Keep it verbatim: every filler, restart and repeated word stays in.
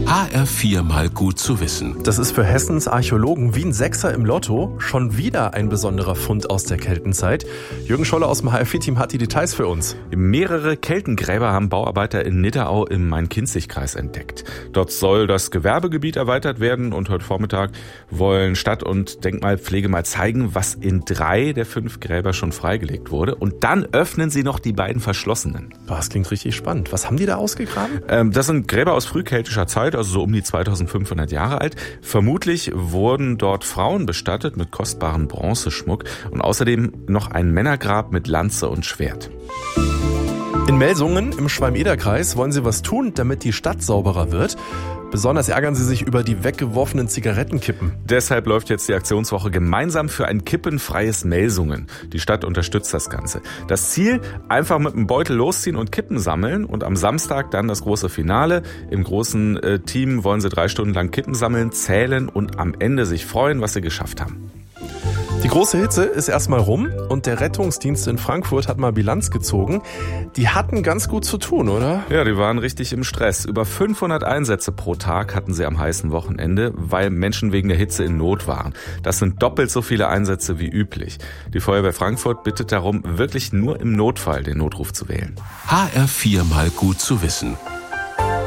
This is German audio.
H R vier mal gut zu wissen. Das ist für Hessens Archäologen wie ein Sechser im Lotto. Schon wieder ein besonderer Fund aus der Keltenzeit. Jürgen Scholle aus dem H R vier Team hat die Details für uns. Mehrere Keltengräber haben Bauarbeiter in Nidderau im Main-Kinzig-Kreis entdeckt. Dort soll das Gewerbegebiet erweitert werden und heute Vormittag wollen Stadt- und Denkmalpflege mal zeigen, was in drei der fünf Gräber schon freigelegt wurde. Und dann öffnen sie noch die beiden verschlossenen. Das klingt richtig spannend. Was haben die da ausgegraben? Ähm, das sind Gräber aus frühkeltischer Zeit, also so um die zweitausendfünfhundert Jahre alt. Vermutlich wurden dort Frauen bestattet mit kostbarem Bronzeschmuck und außerdem noch ein Männergrab mit Lanze und Schwert. In Melsungen im Schwalm-Eder-Kreis wollen sie was tun, damit die Stadt sauberer wird. Besonders ärgern sie sich über die weggeworfenen Zigarettenkippen. Deshalb läuft jetzt die Aktionswoche gemeinsam für ein kippenfreies Melsungen. Die Stadt unterstützt das Ganze. Das Ziel, einfach mit einem Beutel losziehen und Kippen sammeln und am Samstag dann das große Finale. Im großen äh, Team wollen sie drei Stunden lang Kippen sammeln, zählen und am Ende sich freuen, was sie geschafft haben. Die große Hitze ist erstmal rum und der Rettungsdienst in Frankfurt hat mal Bilanz gezogen. Die hatten ganz gut zu tun, oder? Ja, die waren richtig im Stress. Über fünfhundert Einsätze pro Tag hatten sie am heißen Wochenende, weil Menschen wegen der Hitze in Not waren. Das sind doppelt so viele Einsätze wie üblich. Die Feuerwehr Frankfurt bittet darum, wirklich nur im Notfall den Notruf zu wählen. H R vier mal gut zu wissen.